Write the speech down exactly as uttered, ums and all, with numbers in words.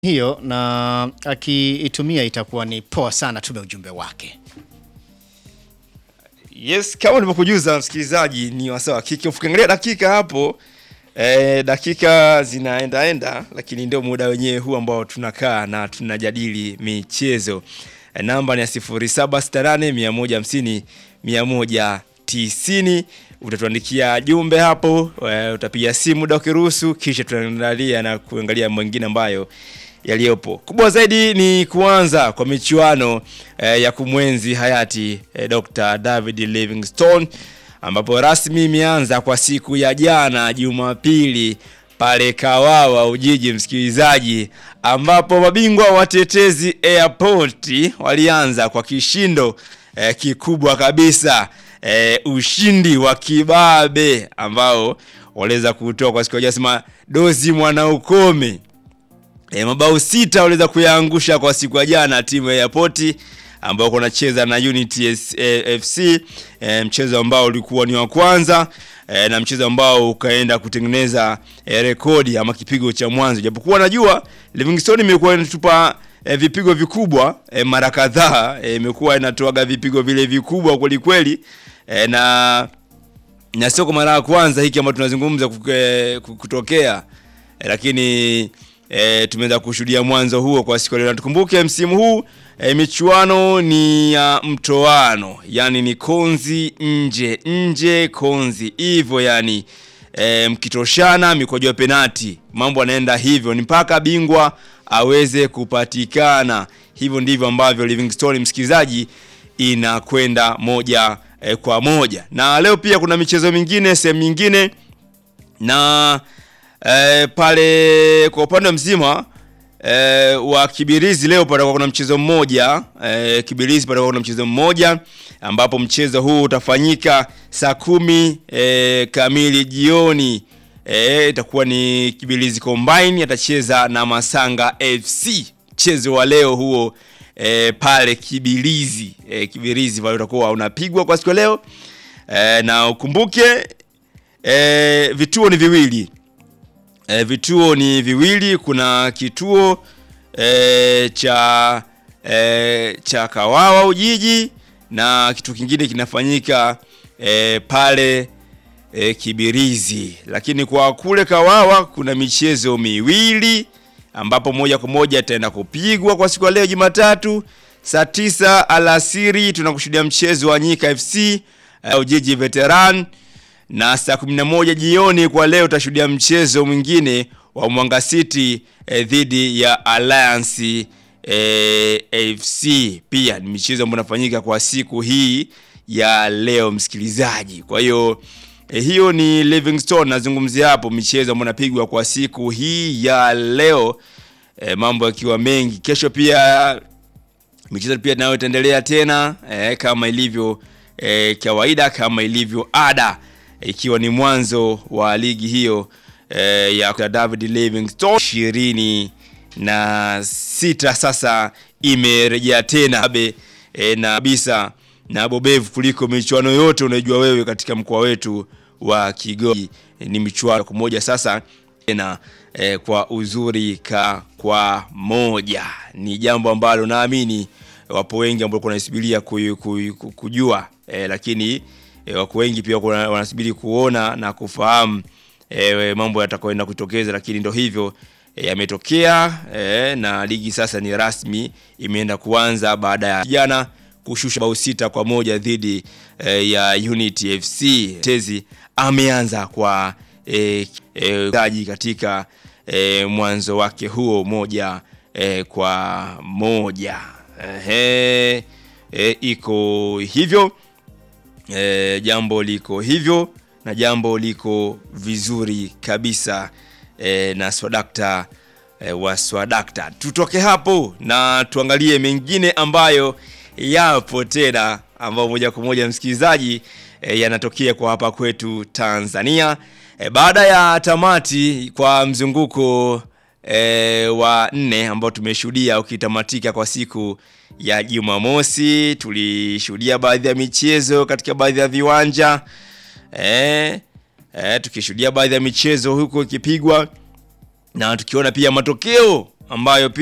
hiyo na akiitumia itakuwa ni poa sana, tume ujumbe wake. Yes, kama nilivyokujuza msikilizaji, ni wasawa kiki. Ukiangalia dakika hapo eh, dakika zinaenda enda, lakini ndio muda wenyewe huu ambao tunakaa na tunajadili michezo. Eh, namba ni sifuri saba sita nane mia moja hamsini mia moja tisini. Utatuandikia jumbe hapo, e, utapiga simu muda ukiruhusu, kisha tunaangalia na kuangalia mwingine ambayo yaliyopo. Kubwa zaidi ni kuanza kwa michuano e, ya kumwenzi hayati e, Doctor David Livingstone, ambapo rasmi imeanza kwa siku ya jana Jumapili pale Kawawa Ujiji msikilizaji, ambapo mabingwa watetezi Airport walianza kwa kishindo e, kikubwa kabisa. E, ushindi wa kibabe ambao waliweza kutoa kwa siku ya jana dozi mwana ukome. E, mabao sita waliweza kuyaangusha kwa siku ya jana timu ya Airport ambao wanacheza na Unity F C, e, mchezo ambao ulikuwa ni wa kwanza, e, na mchezo ambao ukaenda kutengeneza e, rekodi ama kipigo cha mwanzo. Japokuwa najua Livingstone imekuwa inatupa E, vipigo vikubwa e, mara kadhaa imekuwa e, inatoaga vipigo vile vikubwa kweli kweli, e, na na sio kwa mara ya kwanza hiki ambacho tunazungumza kutokea, e, lakini e, tumeweza kushuhudia mwanzo huo kwa siku leo. Tukumbuke msimu huu e, michuano ni ya mtoano, yani ni konzi nje nje konzi hivyo, yani e, mkitoshana mikojo ya penalti, mambo yanaenda hivyo ni mpaka bingwa aweze kupatikana. Hivyo ndivyo ambavyo Livingstone msikilizaji inakwenda moja e, kwa moja. Na leo pia kuna michezo mingine sehemu nyingine, na e, pale kwa upande mzima e, wa Kibirizi leo patakuwa kuna mchezo mmoja, e, Kibirizi patakuwa kuna mchezo mmoja ambapo mchezo huu utafanyika saa kumi e, kamili jioni. Eh, itakuwa ni Kibirizi Combine atacheza na Masanga F C. Mchezo wa leo huo e, pale Kibirizi. E, Kibirizi pale utakuwa unapigwa kwa siku leo. E, na ukumbuke e, vituo ni viwili. E, vituo ni viwili, kuna kituo e, cha e, cha Kawawa Ujiji na kitu kingine kinafanyika e, pale E, Kibirizi. Lakini kwa kule Kawawa kuna michezo miwili ambapo moja kwa moja itaenda kupigwa kwa siku ya leo Jumatatu saa tisa alasiri. Tunakushuhudia mchezo wa Nyika F C uh, Ujiji Veteran, na saa kumi na moja jioni kwa leo utashuhudia mchezo mwingine wa Mwanga City eh, dhidi ya Alliance eh, F C. Pia ni michezo ambayo inafanyika kwa siku hii ya leo msikilizaji. Kwa hiyo E, hiyo ni Livingstone nazungumzia hapo, michezo ambayo inapigwa kwa siku hii ya leo. E, mambo yakiwa mengi. Kesho pia michezo pia nayo itaendelea tena e, kama ilivyo e, kawaida, kama ilivyo ada, e, ikiwa ni mwanzo wa ligi hiyo e, ya David Livingstone ishirini na sita sasa imerejea tena be, e, na kabisa na bobevu kuliko michuano yote unajua wewe katika mkoa wetu wa Kigoma. E, ni michuano kwa moja sasa tena e, kwa uzuri ka kwa moja. Ni jambo ambalo naamini wapo wengi ambao wanasubiria kujua, e, lakini e, wako wengi pia wanasubiri kuona na kufahamu e, mambo yatakayoenda kutokeza, lakini ndio hivyo e, yametokea e, na ligi sasa ni rasmi imeenda kuanza baada ya jana kushusha bao sita kwa moja dhidi e, ya Unity F C. Tezi ameanza kwa e, e, taji katika e, mwanzo wake huo moja e, kwa moja. Ehe, e, iko hivyo e, jambo liko hivyo na jambo liko vizuri kabisa e, na Swadakta e, wa Swadakta. Tutoke hapo na tuangalie mengine ambayo yapo tena, ambao moja kwa moja msikilizaji e, yanatokea kwa hapa kwetu Tanzania. E, baada ya tamati kwa mzunguko e, wa nne ambao tumeshuhudia ukitamatika kwa siku ya Jumamosi, tulishuhudia baadhi ya michezo katika baadhi ya viwanja e, e, tukishuhudia baadhi ya michezo huko ikipigwa, na tukiona pia matokeo ambayo